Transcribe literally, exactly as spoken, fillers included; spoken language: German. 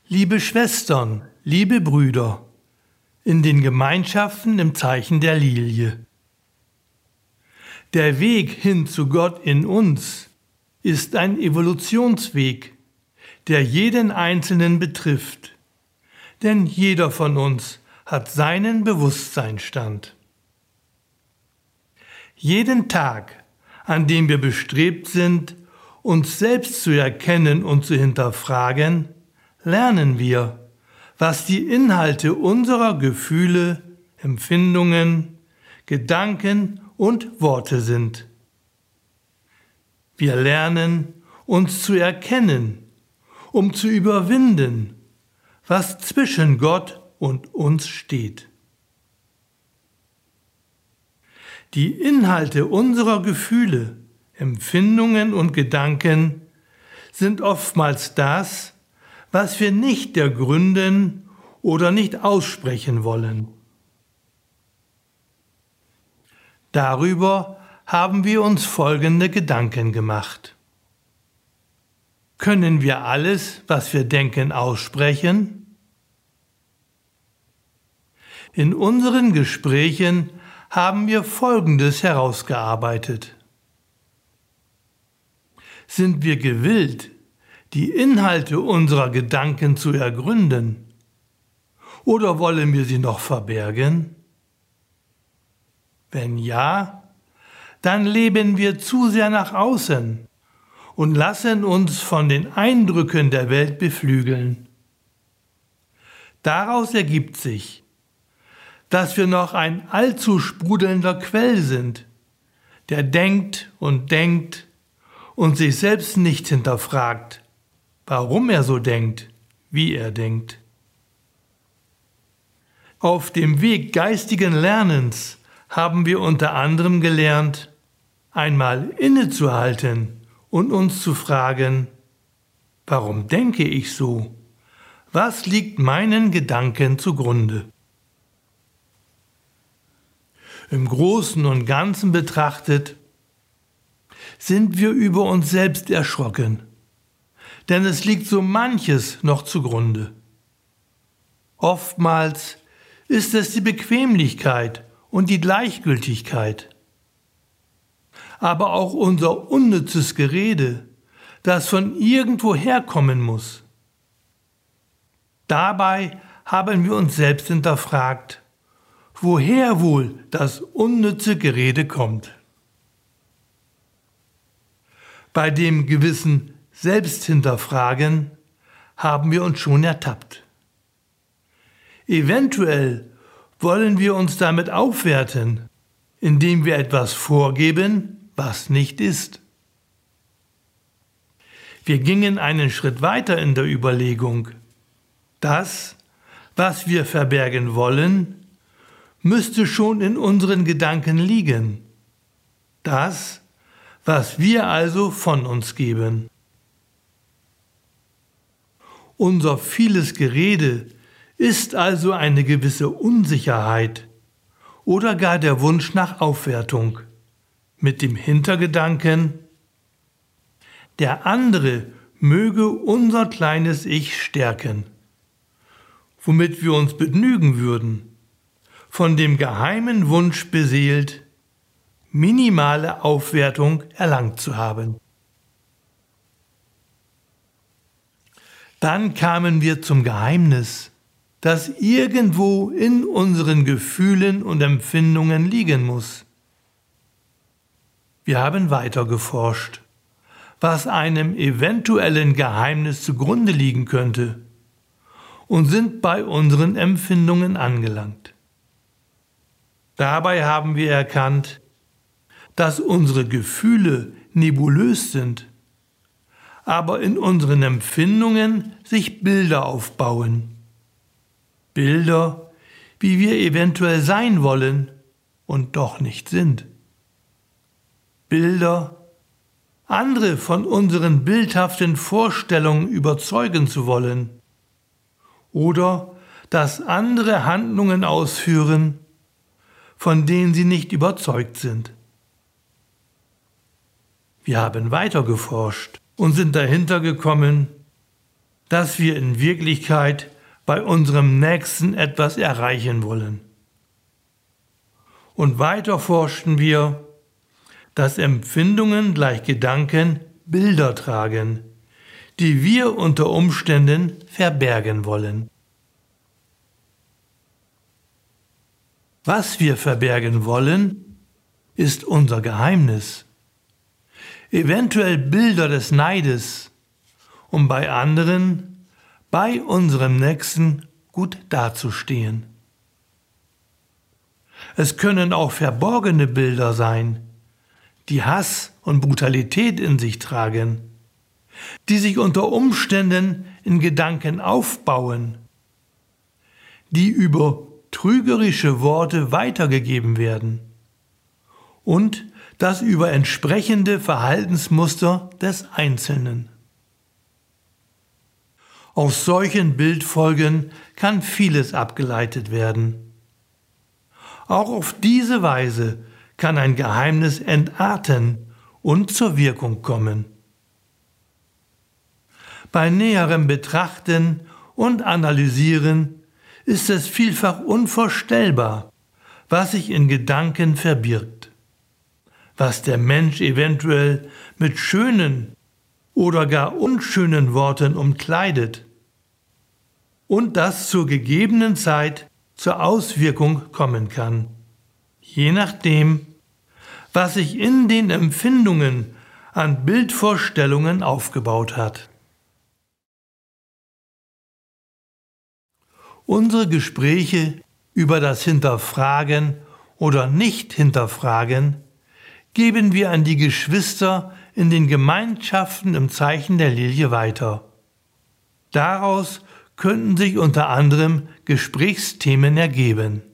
Liebe Schwestern, liebe Brüder, in den Gemeinschaften im Zeichen der Lilie. Der Weg hin zu Gott in uns ist ein Evolutionsweg, der jeden Einzelnen betrifft, denn jeder von uns hat seinen Bewusstseinsstand. Jeden Tag, an dem wir bestrebt sind, uns selbst zu erkennen und zu hinterfragen, lernen wir, was die Inhalte unserer Gefühle, Empfindungen, Gedanken und Worte sind. Wir lernen, uns zu erkennen, um zu überwinden, was zwischen Gott und uns steht. Die Inhalte unserer Gefühle, Empfindungen und Gedanken sind oftmals das, was wir nicht ergründen oder nicht aussprechen wollen. Darüber haben wir uns folgende Gedanken gemacht. Können wir alles, was wir denken, aussprechen? In unseren Gesprächen haben wir Folgendes herausgearbeitet. Sind wir gewillt, die Inhalte unserer Gedanken zu ergründen? Oder wollen wir sie noch verbergen? Wenn ja, dann leben wir zu sehr nach außen und lassen uns von den Eindrücken der Welt beflügeln. Daraus ergibt sich, dass wir noch ein allzu sprudelnder Quell sind, der denkt und denkt und sich selbst nicht hinterfragt, warum er so denkt, wie er denkt. Auf dem Weg geistigen Lernens haben wir unter anderem gelernt, einmal innezuhalten und uns zu fragen, warum denke ich so? Was liegt meinen Gedanken zugrunde? Im Großen und Ganzen betrachtet sind wir über uns selbst erschrocken, denn es liegt so manches noch zugrunde. Oftmals ist es die Bequemlichkeit und die Gleichgültigkeit, aber auch unser unnützes Gerede, das von irgendwo herkommen muss. Dabei haben wir uns selbst hinterfragt, woher wohl das unnütze Gerede kommt. Bei dem gewissen Selbsthinterfragen haben wir uns schon ertappt. Eventuell wollen wir uns damit aufwerten, indem wir etwas vorgeben, was nicht ist. Wir gingen einen Schritt weiter in der Überlegung. Das, was wir verbergen wollen, müsste schon in unseren Gedanken liegen. Das, was wir also von uns geben. Unser vieles Gerede ist also eine gewisse Unsicherheit oder gar der Wunsch nach Aufwertung mit dem Hintergedanken, der andere möge unser kleines Ich stärken, womit wir uns begnügen würden, von dem geheimen Wunsch beseelt, minimale Aufwertung erlangt zu haben. Dann kamen wir zum Geheimnis, das irgendwo in unseren Gefühlen und Empfindungen liegen muss. Wir haben weiter geforscht, was einem eventuellen Geheimnis zugrunde liegen könnte, und sind bei unseren Empfindungen angelangt. Dabei haben wir erkannt, dass unsere Gefühle nebulös sind, aber in unseren Empfindungen sich Bilder aufbauen. Bilder, wie wir eventuell sein wollen und doch nicht sind. Bilder, andere von unseren bildhaften Vorstellungen überzeugen zu wollen oder dass andere Handlungen ausführen, von denen sie nicht überzeugt sind. Wir haben weiter geforscht und sind dahinter gekommen, dass wir in Wirklichkeit bei unserem Nächsten etwas erreichen wollen. Und weiter forschten wir, dass Empfindungen gleich Gedanken Bilder tragen, die wir unter Umständen verbergen wollen. Was wir verbergen wollen, ist unser Geheimnis. Eventuell Bilder des Neides, um bei anderen, bei unserem Nächsten gut dazustehen. Es können auch verborgene Bilder sein, die Hass und Brutalität in sich tragen, die sich unter Umständen in Gedanken aufbauen, die über trügerische Worte weitergegeben werden und das über entsprechende Verhaltensmuster des Einzelnen. Aus solchen Bildfolgen kann vieles abgeleitet werden. Auch auf diese Weise kann ein Geheimnis entarten und zur Wirkung kommen. Bei näherem Betrachten und Analysieren ist es vielfach unvorstellbar, was sich in Gedanken verbirgt, was der Mensch eventuell mit schönen oder gar unschönen Worten umkleidet und das zur gegebenen Zeit zur Auswirkung kommen kann, je nachdem, was sich in den Empfindungen an Bildvorstellungen aufgebaut hat. Unsere Gespräche über das Hinterfragen oder Nicht-Hinterfragen geben wir an die Geschwister in den Gemeinschaften im Zeichen der Lilie weiter. Daraus könnten sich unter anderem Gesprächsthemen ergeben.